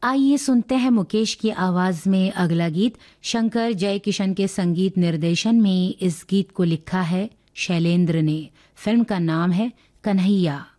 आइए सुनते हैं मुकेश की आवाज में अगला गीत। शंकर जयकिशन के संगीत निर्देशन में इस गीत को लिखा है शैलेंद्र ने। फिल्म का नाम है कन्हैया।